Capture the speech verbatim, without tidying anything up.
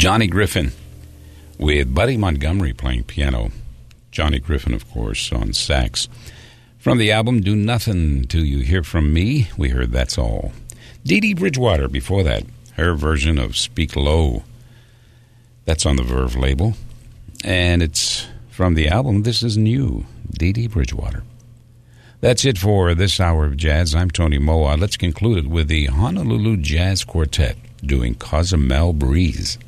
Johnny Griffin with Buddy Montgomery playing piano. Johnny Griffin, of course, on sax. From the album Do Nothing Till You Hear From Me, we heard That's All. Dee Dee Bridgewater before that, her version of Speak Low. That's on the Verve label. And it's from the album This Is New, Dee Dee Bridgewater. That's it for this hour of jazz. I'm Tony Moa. Let's conclude it with the Honolulu Jazz Quartet doing Cozumel Breeze.